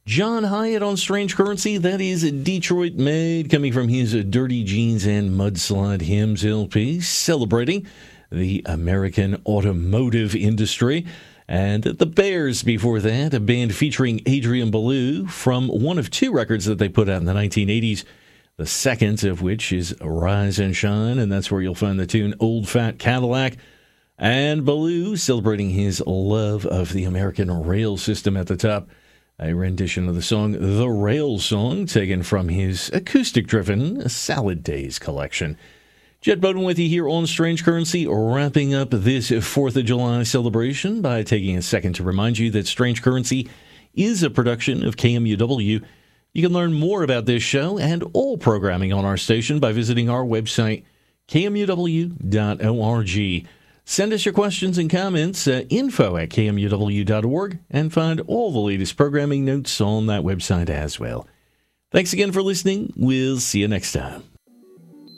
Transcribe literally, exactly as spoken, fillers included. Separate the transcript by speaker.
Speaker 1: John Hyatt on Strange Currency. That is Detroit made, coming from his Dirty Jeans and Mudslide Hymns L P, celebrating the American automotive industry. And the Bears before that, a band featuring Adrian Belew from one of two records that they put out in the nineteen eighties, the second of which is Rise and Shine, and that's where you'll find the tune Old Fat Cadillac. And Belew celebrating his love of the American rail system at the top. A rendition of the song The Rail Song, taken from his acoustic-driven Salad Days collection. Jet Bowden with you here on Strange Currency, wrapping up this fourth of July celebration by taking a second to remind you that Strange Currency is a production of K M U W. You can learn more about this show and all programming on our station by visiting our website, K M U W dot org. Send us your questions and comments at info at K M U W dot org and find all the latest programming notes on that website as well. Thanks again for listening. We'll see you next time.